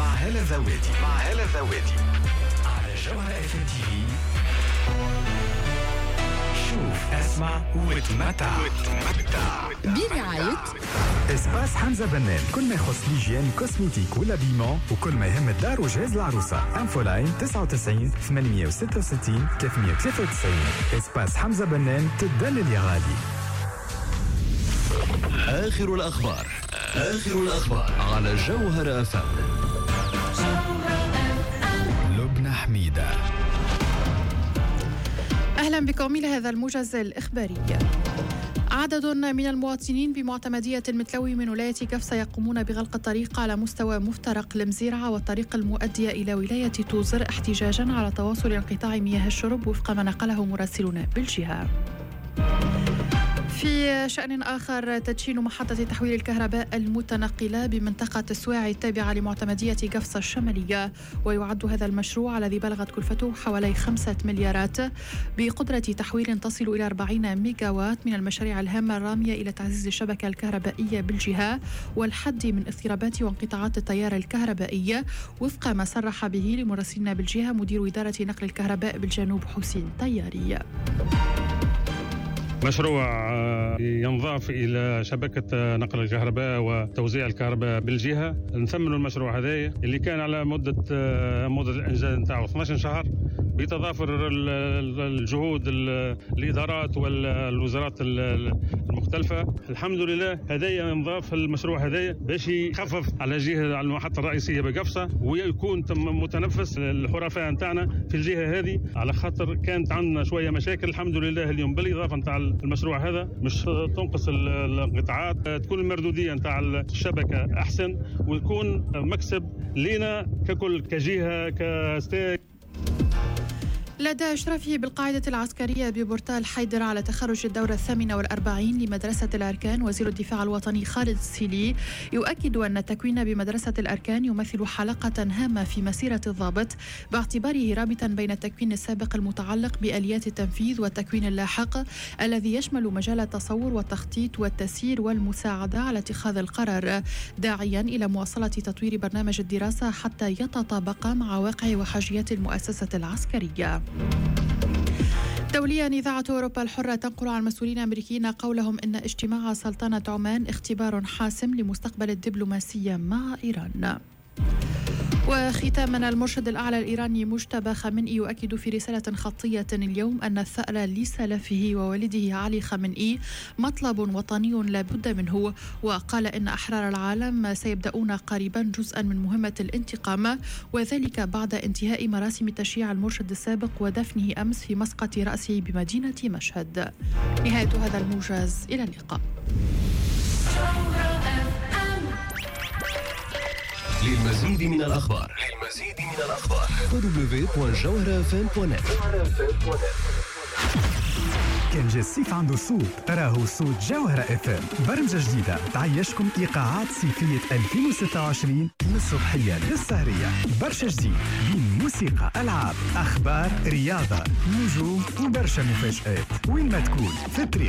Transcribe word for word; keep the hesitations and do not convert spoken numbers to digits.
مع هالة ذواتي مع هالة ذواتي على جوهرة اف ام تي في. شوف اسمع وتمتع برعاية اسباس حمزة بنان، كل ما يخص ليجيان كوسميتيك ولا بيمون وكل ما يهم الدار وجهاز العروسة. انفولاين تسعة وتسعين ثمانمية وستة وستين ثلاثمية وثلاثة وتسعين. اسباس حمزة بنان، تدلل يا غالي. آخر الأخبار آخر الأخبار على جوهرة اف ام. لبنى حميدة. أهلا بكم إلى هذا الموجز الإخباري. عدد من المواطنين بمعتمدية المتلوي من ولاية كفصة يقومون بغلق الطريق على مستوى مفترق المزيرعة والطريق المؤدية إلى ولاية توزر احتجاجا على تواصل انقطاع مياه الشرب وفق ما نقله مراسلون بالجهة. في شأن آخر، تدشين محطة تحويل الكهرباء المتنقلة بمنطقة السواعي التابعة لمعتمدية قفصة الشمالية، ويعد هذا المشروع الذي بلغت كلفته حوالي خمسة مليارات بقدرة تحويل تصل إلى أربعين ميجاوات من المشاريع الهامة الرامية إلى تعزيز الشبكة الكهربائية بالجهة والحد من اضطرابات وانقطاعات التيار الكهربائي، وفق ما صرح به لمراسلنا بالجهة مدير إدارة نقل الكهرباء بالجنوب حسين طياري. مشروع ينضاف إلى شبكة نقل الكهرباء وتوزيع الكهرباء بالجهة. نثمن المشروع هذا اللي كان على مدة مدة الإنجاز نتاعو اثني عشر شهر بتضافر الجهود الإدارات والوزارات المختلفة. الحمد لله هدايا ينضاف المشروع هدايا باش يخفف على جهة على المحطة الرئيسية بقفصة ويكون متنفس الحرفاء نتاعنا في الجهة هذه، على خاطر كانت عندنا شوية مشاكل. الحمد لله اليوم بالإضافة نتاع المشروع هذا مش تنقص الانقطاعات، تكون المردودية نتاع الشبكة أحسن ويكون مكسب لنا ككل كجهة كستيك. لدى إشرافه بالقاعدة العسكرية ببورتال حيدر على تخرج الدورة الثامنة والأربعين لمدرسة الأركان، وزير الدفاع الوطني خالد السيلي يؤكد أن التكوين بمدرسة الأركان يمثل حلقة هامة في مسيرة الضابط، باعتباره رابطا بين التكوين السابق المتعلق بآليات التنفيذ والتكوين اللاحق الذي يشمل مجال التصور والتخطيط والتسيير والمساعدة على اتخاذ القرار، داعيا إلى مواصلة تطوير برنامج الدراسة حتى يتطابق مع واقع وحاجيات المؤسسة العسكرية. دوليا، إذاعة أوروبا الحرة تنقل عن مسؤولين أمريكيين قولهم إن اجتماع سلطنة عمان اختبار حاسم لمستقبل الدبلوماسية مع إيران. وختاما، المرشد الأعلى الإيراني مجتبى خامنئي يؤكد في رسالة خطية اليوم أن الثأر لسلفه ووالده علي خامنئي مطلب وطني لا بد منه، وقال إن أحرار العالم سيبدأون قريبا جزءا من مهمة الانتقام، وذلك بعد انتهاء مراسم تشييع المرشد السابق ودفنه أمس في مسقط رأسه بمدينة مشهد. نهاية هذا الموجز، إلى اللقاء. للمزيد من الأخبار للمزيد من الأخبار دبليو دبليو دوت جوهرة اف ام دوت نت. كان جا الصيف عنده صوت، راهو صوت جوهرة اف ام، برمجة جديدة تعيشكم إيقاعات صيفية ألفين وستة وعشرين من الصبحية للسهرية. برشا جديد بين موسيقى، ألعاب، أخبار، رياضة، نجوم وبرشا مفاجآت. وين ما تكون في الطريق